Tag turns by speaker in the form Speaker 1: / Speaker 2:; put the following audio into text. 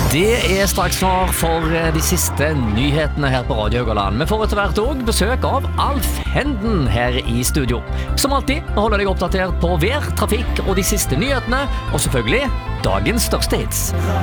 Speaker 1: Det straks klar for de siste nyhetene her på Radio Haugaland. Vi får etter hvert også besøk av Alf Henden her i studio. Som alltid holder deg oppdatert på vær, trafikk og de siste nyhetene, og selvfølgelig dagens største hits.